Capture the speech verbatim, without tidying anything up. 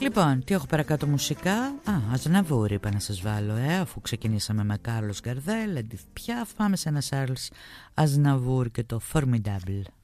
Λοιπόν, τι έχω παρακάτω μουσικά? Α, Αζναβούρ είπα να σας βάλω, ε, αφού ξεκινήσαμε με Κάρλος Γκαρδέλ, Εντιθ Πιάφ, πάμε σε ένα Σάρλς Αζναβούρ και το Formidable.